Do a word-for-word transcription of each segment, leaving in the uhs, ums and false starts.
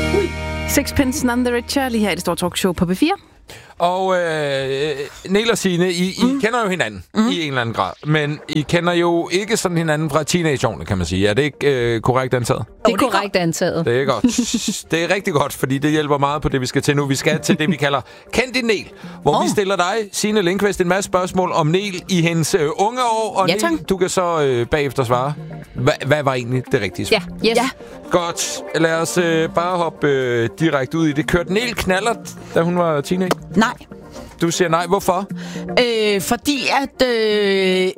Sixpence None the Richer, lige her i det store talkshow på B fire. Og øh, Niel og Signe, I, I mm. kender jo hinanden mm. i en eller anden grad. Men I kender jo ikke sådan hinanden fra teenageårene, kan man sige. Er det ikke øh, korrekt antaget? Det er korrekt antaget. Det er godt. Det er rigtig godt, fordi det hjælper meget på det, vi skal til nu. Vi skal til det, vi kalder Kend din Niel, hvor oh. vi stiller dig, Signe Lindqvist, en masse spørgsmål om Niel i hendes øh, unge år. Og ja, Niel, du kan så øh, bagefter svare. Hva, hvad var egentlig det rigtige svar? Ja, yes. ja. Godt. Lad os øh, bare hoppe øh, direkte ud i det. Kørte Niel knallert, da hun var teenager? Nej. Du siger nej. Hvorfor? Øh, fordi at... Øh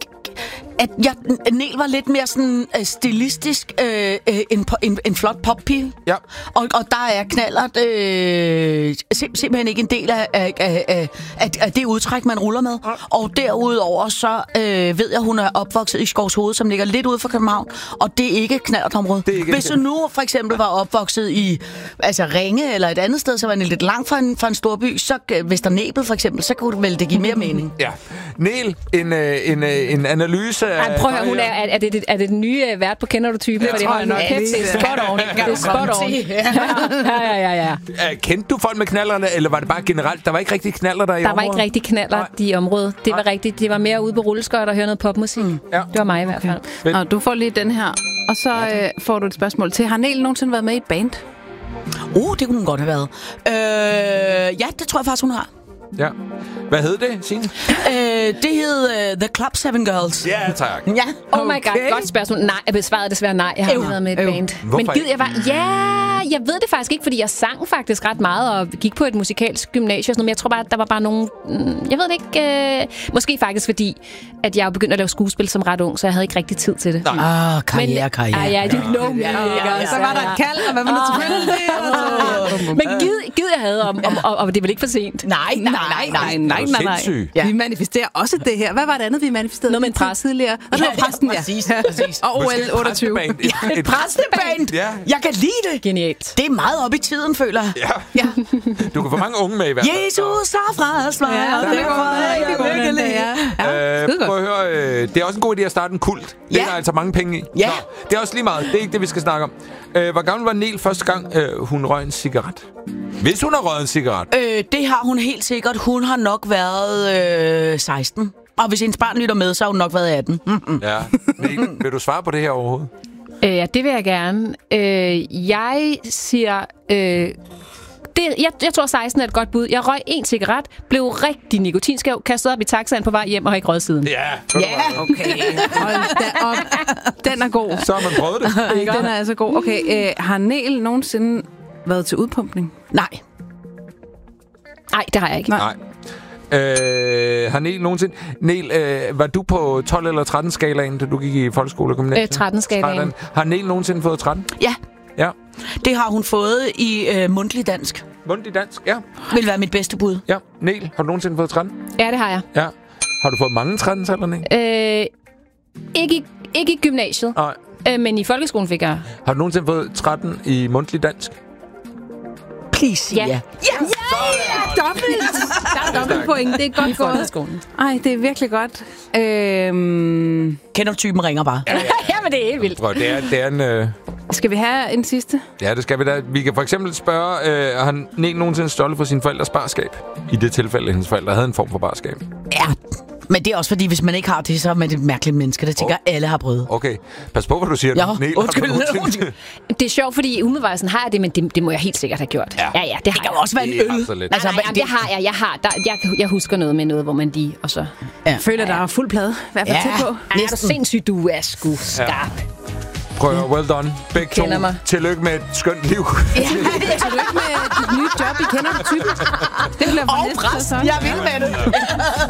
at jeg, Niel var lidt mere sådan uh, stilistisk øh, en, en, en flot poppige. Ja. Og, og der er knallert øh, sim, simpelthen ikke en del af, af, af, af, af det udtræk, man ruller med. Ja. Og derudover så øh, ved jeg, at hun er opvokset i Skovshoved, som ligger lidt ude for København. Og det er ikke et knallertområde. Hvis du nu for eksempel var opvokset i altså Ringe eller et andet sted, så var det lidt langt fra en, fra en storby, så Vesternæbel for eksempel, så kunne det vel det give mere mening. Ja. Niel, en, en, en analyse af... Ej, prøv at høre, hun er, er, det, er det den nye vært på Kender du typen? Ja, det tror jeg nok. Kæft, det er spot on. Det er spot on. Ja, ja, ja, ja. Kendte du folk med knallerne, eller var det bare generelt? Der var ikke rigtig knaller der i Der området? var ikke rigtig knaller i området. Det var rigtigt. Det var mere ude på rulleskøjt og høre noget popmusik. Mm. Ja. Det var mig i hvert fald. Okay. Og du får lige den her, og så øh, får du et spørgsmål til. Har Niel nogensinde været med i et band? Uh, det kunne hun godt have været. Øh, ja, det tror jeg faktisk, hun har. Ja. Hvad hed det, Signe? Øh, det hed uh, The Club Seven Girls. Ja, tak. Ja. Oh my god, godt spørgsmål. Nej, jeg besvarede desværre nej. Jeg har ikke været med et band. Hvorfor Men gid jeg var... Ja, jeg ved det faktisk ikke, fordi jeg sang faktisk ret meget og gik på et musikalsk gymnasie og sådan noget, men jeg tror bare, at der var bare nogle... Jeg ved det ikke... Øh, måske faktisk fordi, at jeg begyndte at lave skuespil som ret ung, så jeg havde ikke rigtig tid til det. Ah, karriere, karriere. Ah, ja, you know me. Så var der et kald, og hvad var det selvfølgelig? Men gid, gid jeg havde, om, om, og, og det er vel ikke for sent. Nej, nej, nej, nej, nej, nej, nej. Ja. Vi manifesterer også det her. Hvad var det andet, vi manifesterede? Noget med en præst tidligere. Og det var præsten, ja. Præcis, præcis. Og O L otteogtyve. Ja, et præsteband. Ja. Jeg kan lide det. Genialt. Det er meget op i tiden, føler jeg. Ja. ja. Du kan få mange unge med i hvert fald. Jesus har fra os fløjer. Ja, det var rigtig lykkeligt. Ja. Øh, prøv at høre. Øh, det er også en god idé at starte en kult. Det ja. er altså mange penge i. Ja. Nå, det er også lige meget. Det er ikke det, vi skal snakke om. Øh, hvor gammel var Niel første gang, øh, hun røg en cigaret? Hvis hun har røget en cigaret? Øh, det har hun helt sikkert. Hun har nok været øh, seksten. Og hvis hendes barn lytter med, så har hun nok været atten. Mm-hmm. Ja. Niel, vil du svare på det her overhovedet? Øh, ja, det vil jeg gerne. Øh, jeg siger... Øh, det, jeg, jeg tror, seksten er et godt bud. Jeg røg en cigaret, blev rigtig nikotinskæv, kastet op i taxaen på vej hjem og har ikke røget siden. Ja, yeah. Okay. Hold da op. Den er god. Så har man prøvet det. Ej, den er altså god. Okay, øh, har Niel nogensinde været til udpumpning? Nej. Nej, det har jeg ikke. Nej. Øh, har Niel nogensinde... Niel, øh, var du på tolv eller tretten skalaen, da du gik i folkeskole og gymnasiet? Øh, tretten skalaen. Har Niel nogensinde fået tretten? Ja. Ja. Det har hun fået i øh, mundtlig dansk. Mundtlig dansk, ja. Vil være mit bedste bud. Ja. Niel, har du nogensinde fået tretten? Ja, det har jeg. Ja. Har du fået mange tretten-taller, Niel? Øh, ikke, i, ikke i gymnasiet. Nej. Øh, men i folkeskolen fik jeg. Har du nogensinde fået tretten i mundtlig dansk? Please, ja. Ja, ja, ja, dobbelt. Der er dobbelt point. Det er godt gået. Ej, det er virkelig godt. Øhm... Kender du typen, ringer bare. Ja, ja. Ja, men det er helt vildt. Prøv, det er, det er en... Øh... Skal vi have en sidste? Ja, det skal vi da. Vi kan for eksempel spørge, øh, har Niel nogensinde stjålet for sine forældres barskab? I det tilfælde, at hendes forældre havde en form for barskab. Ja, men det er også fordi, hvis man ikke har det, så er man et mærkeligt menneske. Det tænker oh. alle har prøvet. Okay, pas på, hvad du siger. Ja, Niel, undskyld. undskyld. Det er sjovt, fordi umiddelbart sådan har jeg det, men det, det må jeg helt sikkert have gjort. Ja, ja, ja det, det kan jo også være en øl. Altså, nej, nej, nej, det har jeg. Jeg, har, der, jeg, jeg husker noget med noget, hvor man lige, og så... Ja. Føler, der er fuld plade. I hvert fald ja. tæt på. Ja, er sindssygt, du er sgu skarp. Ja. Prøv at well done. Begge to. Mig. Tillykke med et skønt liv. Ja, tillykke med dit nye job. I kender du typen. Det bliver for og præst. Jeg vil med det.